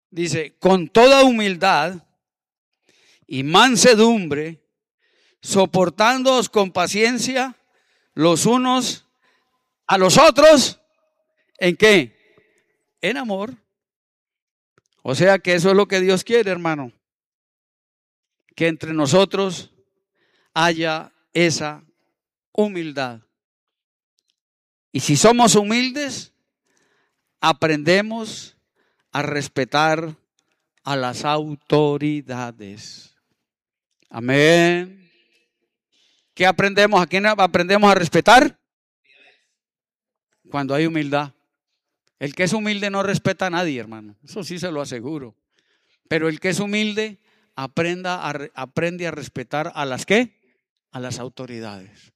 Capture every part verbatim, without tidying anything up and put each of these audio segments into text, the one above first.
Dice, con toda humildad y mansedumbre, soportándoos con paciencia los unos a los otros. ¿En qué? En amor. O sea que eso es lo que Dios quiere, hermano. Que entre nosotros haya esa humildad. Y si somos humildes, aprendemos a respetar a las autoridades. Amén. ¿Qué aprendemos? ¿A quién aprendemos a respetar? Cuando hay humildad. El que es humilde no respeta a nadie, hermano. Eso sí se lo aseguro. Pero el que es humilde aprenda a, aprende a respetar a las ¿qué? A las autoridades.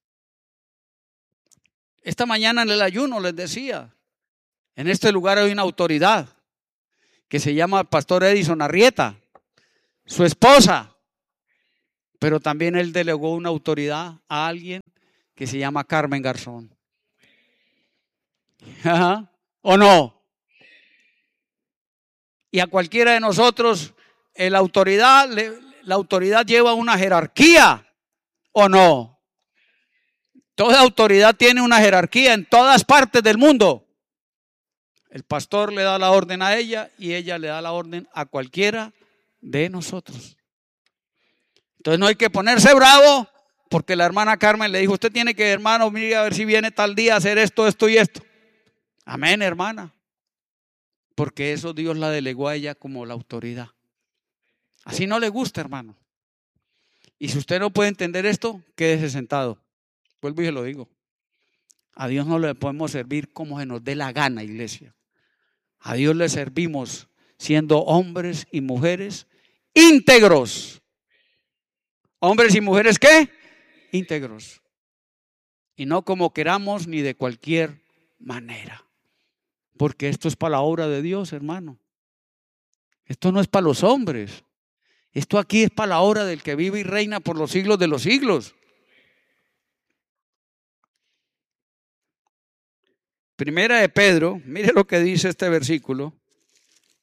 Esta mañana en el ayuno les decía, en este lugar hay una autoridad que se llama Pastor Edison Arrieta, su esposa. Pero también él delegó una autoridad a alguien que se llama Carmen Garzón. Ajá. ¿O no? Y a cualquiera de nosotros, la autoridad, la autoridad lleva una jerarquía, ¿o no? Toda autoridad tiene una jerarquía en todas partes del mundo. El pastor le da la orden a ella y ella le da la orden a cualquiera de nosotros. Entonces no hay que ponerse bravo porque la hermana Carmen le dijo, usted tiene que, hermano, mire a ver si viene tal día a hacer esto, esto y esto. Amén, hermana. Porque eso Dios la delegó a ella como la autoridad. Así no le gusta, hermano. Y si usted no puede entender esto, quédese sentado. Vuelvo y se lo digo. A Dios no le podemos servir como se nos dé la gana, iglesia. A Dios le servimos siendo hombres y mujeres íntegros. ¿Hombres y mujeres qué? Íntegros. Y no como queramos ni de cualquier manera. Porque esto es para la obra de Dios, hermano. Esto no es para los hombres. Esto aquí es para la obra del que vive y reina por los siglos de los siglos. Primera de Pedro, mire lo que dice este versículo.